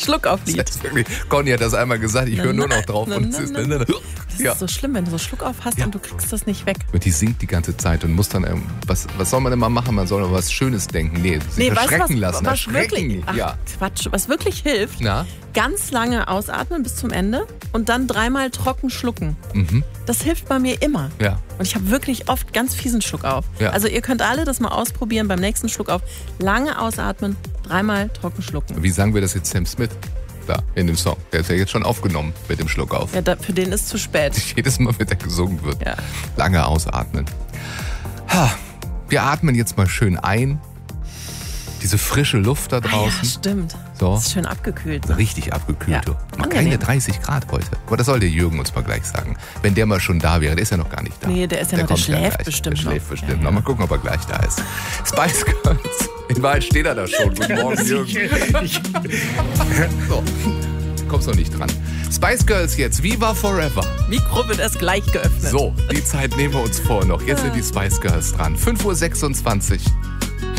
Schluckauf-Lied. Das ist wirklich, Conny hat das einmal gesagt, ich höre nur noch drauf. Und es ist, Das ist so schlimm, wenn du so Schluckauf hast und du kriegst das nicht weg. Und die singt die ganze Zeit und muss dann, was soll man immer machen? Man soll noch was Schönes denken. Nee, sich erschrecken lassen. Was wirklich, Quatsch, was wirklich hilft, ganz lange ausatmen bis zum Ende und dann 3-mal trocken schlucken. Das hilft bei mir immer. Ja. Und ich habe wirklich oft ganz fiesen Schluckauf. Ja. Also ihr könnt alle das mal ausprobieren beim nächsten Schluckauf. Lange ausatmen, 3-mal trocken schlucken. Wie sagen wir das jetzt Sam Smith da in dem Song? Der ist ja jetzt schon aufgenommen mit dem Schluckauf. Ja, für den ist zu spät. Jedes Mal, wenn der gesungen wird. Ja. Lange ausatmen. Wir atmen jetzt mal schön ein. Diese frische Luft da draußen. Ja, stimmt. So. Das ist schön abgekühlt. Richtig abgekühlt. Ja. Mal keine 30 Grad heute. Aber das soll der Jürgen uns mal gleich sagen. Wenn der mal schon da wäre. Der ist ja noch gar nicht da. Nee, der ist ja noch, der schläft bestimmt noch. Der schläft bestimmt noch. Mal gucken, ob er gleich da ist. Spice Girls. In Wahrheit steht er da schon. Guten Morgen, Jürgen. So, kommst noch nicht dran. Spice Girls jetzt. Viva Forever. Mikro wird erst gleich geöffnet. So, die Zeit nehmen wir uns vor noch. Jetzt sind die Spice Girls dran. 5:26 Uhr.